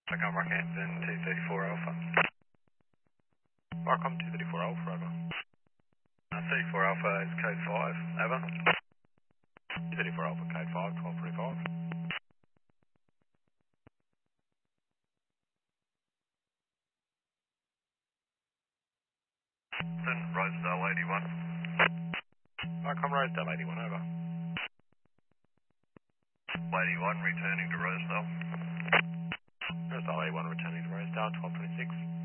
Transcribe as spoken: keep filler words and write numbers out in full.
Welcome, Rockhampton two thirty-four Alpha. Welcome two thirty-four Alpha, over. Uh, thirty-four Alpha is code five, over. two thirty-four Alpha, code five, twelve forty-five. Then Rosedale eighty-one. Welcome, Rosedale eighty-one, over. eighty-one returning to Rosedale. Rosedale eighty-one returning to Rosedale, twelve twenty-six.